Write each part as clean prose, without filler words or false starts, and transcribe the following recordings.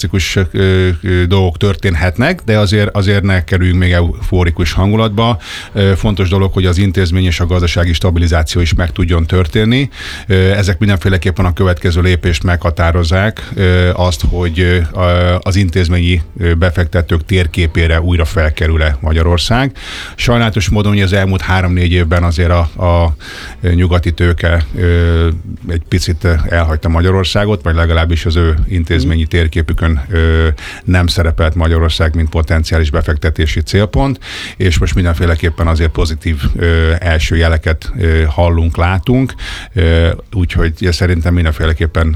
fantasztikus dolgok történhetnek, de azért ne kerüljünk még eufórikus hangulatba. Fontos dolog, hogy az intézmény és a gazdasági stabilizáció is meg tudjon történni. Ezek mindenféleképpen a következő lépést meghatározzák, azt, hogy az intézményi befektetők térképére újra felkerül-e Magyarország. Sajnálatos módon, hogy az elmúlt 3-4 évben azért a nyugati tőke egy picit elhagyta Magyarországot, vagy legalábbis az ő intézményi térképükön nem szerepelt Magyarország, mint potenciális befektetési célpont, és most mindenféleképpen azért pozitív első jeleket hallunk, látunk, úgyhogy szerintem mindenféleképpen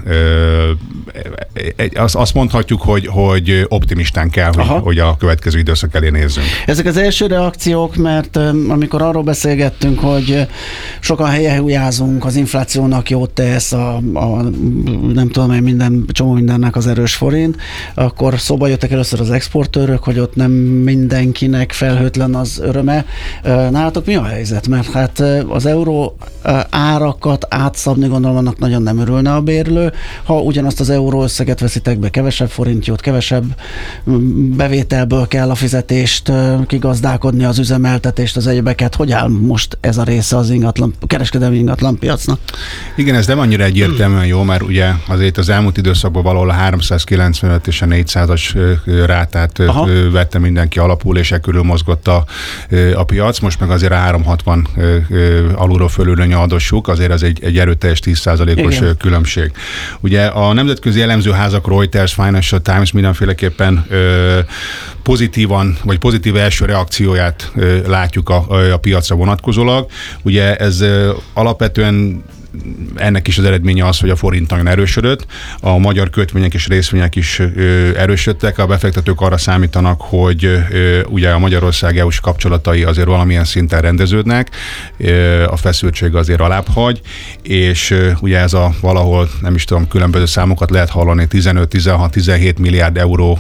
azt mondhatjuk, hogy optimistán kell, hogy a következő időszak elé nézzünk. Ezek az első reakciók, mert amikor arról beszélgettünk, hogy sokan helyehújázunk, az inflációnak jót tesz, nem tudom én, csomó mindennek az erős forint, akkor szóba jöttek először az exportőrök, hogy ott nem mindenkinek felhőtlen az öröme. Nálatok mi a helyzet? Mert hát az euró árakat átszabni, gondolom, annak nagyon nem örülne a bérlő. Ha ugyanazt az euró összeget veszitek be, kevesebb forint jut, kevesebb bevételből kell a fizetést kigazdálkodni, az üzemeltetést, az egyebeket. Hogy áll most ez a része az kereskedelmi ingatlan piacnak? Igen, ez nem annyira egyértelműen jó, mert ugye azért az elmúlt időszakban valahol a 395 és a 400-as rátát vette mindenki alapul, és körül mozgott a piac. Most meg azért a 360 alulról fölülről nyaldossuk, azért ez egy erőteljes 10%-os különbség. Ugye a nemzetközi elemzőházak, Reuters, Financial Times mindenféleképpen pozitívan, vagy pozitív első reakcióját látjuk a piacra vonatkozólag. Ugye ez alapvetően ennek is az eredménye az, hogy a forint nagyon erősödött, a magyar kötvények és részvények is erősödtek, a befektetők arra számítanak, hogy ugye a Magyarország EU-s kapcsolatai azért valamilyen szinten rendeződnek, a feszültség azért alább hagy, és ugye ez a valahol, nem is tudom, különböző számokat lehet hallani, 15-16-17 milliárd euró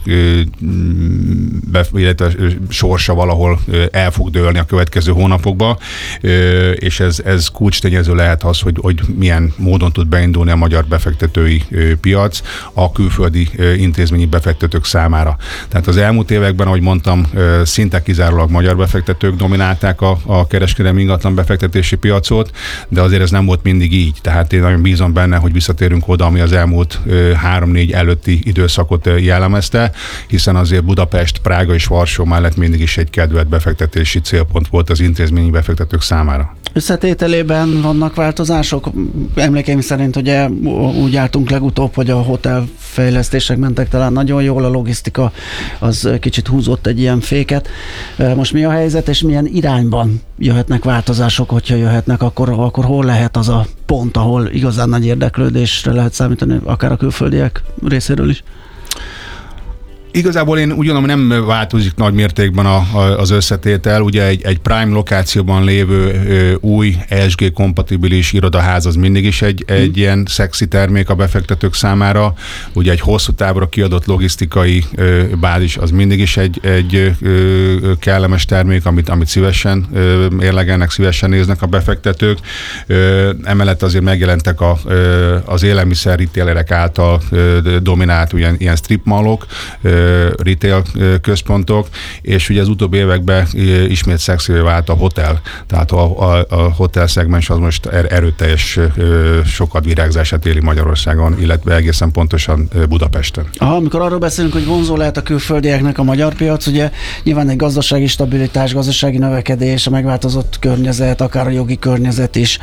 illetve sorsa valahol el fog dőlni a következő hónapokban, és ez kulcstényező lehet az, hogy milyen módon tud beindulni a magyar befektetői piac a külföldi intézményi befektetők számára. Tehát az elmúlt években, ahogy mondtam, szinte kizárólag magyar befektetők dominálták a kereskedelmi ingatlan befektetési piacot, de azért ez nem volt mindig így. Tehát én nagyon bízom benne, hogy visszatérünk oda, ami az elmúlt 3-4 előtti időszakot jellemezte, hiszen azért Budapest, Prága és Varsó mellett mindig is egy kedvelt befektetési célpont volt az intézményi befektetők számára. Összetételében vannak változások? Emlékeim szerint ugye úgy álltunk legutóbb, hogy a hotelfejlesztések mentek talán nagyon jól, a logisztika az kicsit húzott egy ilyen féket. Most mi a helyzet, és milyen irányban jöhetnek változások, hogyha jöhetnek, akkor hol lehet az a pont, ahol igazán nagy érdeklődésre lehet számítani, akár a külföldiek részéről is? Igazából én úgy gondolom, nem változik nagy mértékben az összetétel. Ugye egy prime lokációban lévő új ESG-kompatibilis irodaház az mindig is egy ilyen szexi termék a befektetők számára. Ugye egy hosszú távra kiadott logisztikai bázis az mindig is egy kellemes termék, amit szívesen érlegelnek, szívesen néznek a befektetők. Emellett azért megjelentek az élelmiszer retailerek által dominált ilyen strip mallok, retail központok, és ugye az utóbbi években ismét szexivé vált a hotel. Tehát a hotel szegmens az most erőteljes sokat virágzását éli Magyarországon, illetve egészen pontosan Budapesten. Amikor arról beszélünk, hogy vonzó lehet a külföldieknek a magyar piac, ugye nyilván egy gazdasági stabilitás, gazdasági növekedés, a megváltozott környezet, akár a jogi környezet is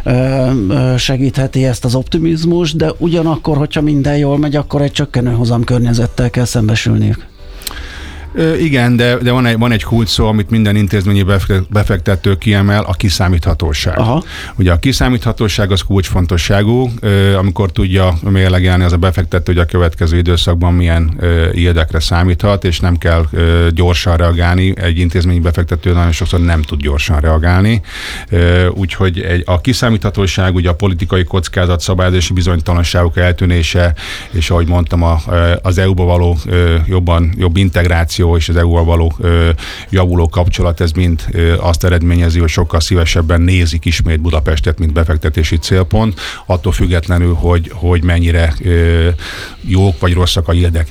segítheti ezt az optimizmus, de ugyanakkor, hogyha minden jól megy, akkor egy csökkenő hozam környezettel kell szembesülniük. Igen, de van egy kulcs szó, amit minden intézményi befektető kiemel, a kiszámíthatóság. Aha. Ugye a kiszámíthatóság az kulcsfontosságú, amikor tudja mérlegelni az a befektető, hogy a következő időszakban milyen yieldekre számíthat, és nem kell gyorsan reagálni. Egy intézményi befektető nagyon sokszor nem tud gyorsan reagálni. Úgyhogy a kiszámíthatóság, ugye a politikai kockázat, szabályozási bizonytalanságok eltűnése, és ahogy mondtam, az EU-ba való jobb integráció és az EU-val való javuló kapcsolat, ez mind azt eredményezi, hogy sokkal szívesebben nézik ismét Budapestet, mint befektetési célpont, attól függetlenül, hogy mennyire jók vagy rosszak a yieldek.